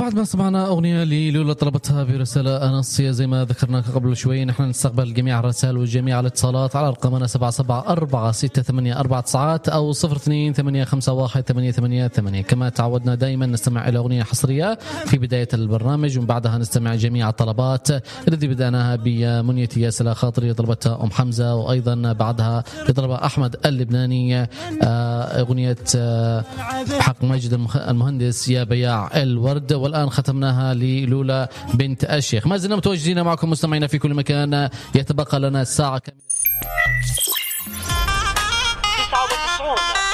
بعد ما سمعنا أغنية للولا طلبتها برسالة نصية زي ما ذكرنا قبل شوي، نحن نستقبل جميع الرسائل وجميع الاتصالات على رقمنا 774668 أو 02851888. كما تعودنا دائما نستمع إلى أغنية حصرية في بداية البرنامج، ومن بعدها نستمع جميع الطلبات الذي بدأناها بمنيتي يا سلا خاطري طلبتها أم حمزة، وأيضا بعدها لطلبة أحمد اللبناني أغنية حق ماجد المهندس يا بياع الورد. والآن ختمناها للولا بنت الشيخ. ما زلنا متواجدين معكم مستمعينا في كل مكان، يتبقى لنا ساعة كاملة.